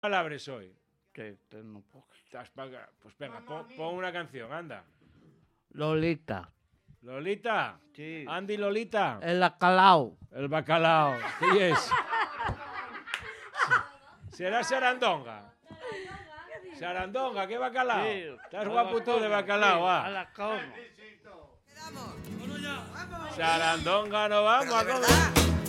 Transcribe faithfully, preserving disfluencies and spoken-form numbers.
palabras hoy? Que, que no puedo. Estás paga- Pues venga, pon, pon una canción, anda. Lolita. Lolita. Sí. Andy Lolita. El bacalao. El bacalao. ¿Qué es? ¿Será sarandonga? Sarandonga, ¿qué bacalao? Sí, Estás a guapo la tú de cama, bacalao, sí, ah. A la cama. Sarandonga no vamos Pero a de comer. verdad.